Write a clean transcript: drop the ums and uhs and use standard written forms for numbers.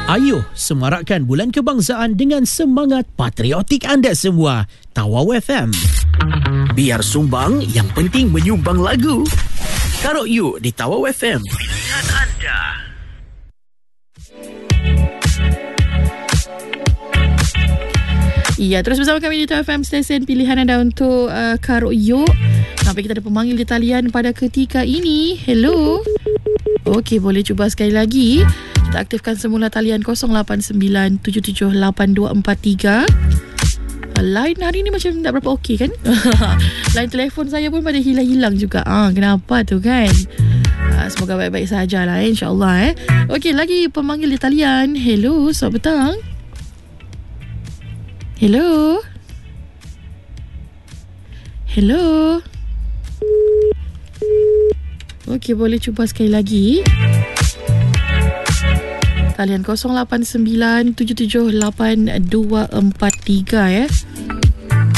Ayuh semarakkan bulan kebangsaan dengan semangat patriotik anda semua. Tawau FM. Biar sumbang, yang penting menyumbang lagu. Karok yuk di Tawau FM. Pilihan anda. Ya, terus bersama kami di Tawau FM, stesen pilihan anda untuk Karok Yuk. Sampai kita ada pemanggil di talian pada ketika ini. Hello. Okey, boleh cuba sekali lagi. Kita aktifkan semula talian 0897782243. Line hari ni macam tak berapa okey kan? Line telefon saya pun pada hilang-hilang juga. Kenapa tu kan? Semoga baik-baik sajalah insya-Allah. Okey, lagi pemanggil di talian. Hello, selamat petang. Hello. Hello. Okey, boleh cuba sekali lagi. Talian 0897782243 ya.